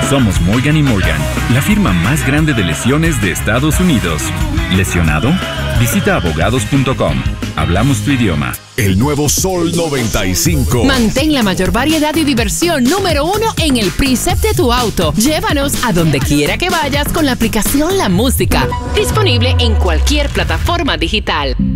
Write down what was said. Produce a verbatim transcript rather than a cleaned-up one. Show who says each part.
Speaker 1: Somos Morgan y Morgan, la firma más grande de lesiones de Estados Unidos. ¿Lesionado? Visita abogados punto com. Hablamos tu idioma.
Speaker 2: El nuevo Sol noventa y cinco.
Speaker 3: Mantén la mayor variedad y diversión número uno en el preset de tu auto. Llévanos a donde quiera que vayas con la aplicación La Música. Disponible en cualquier plataforma digital.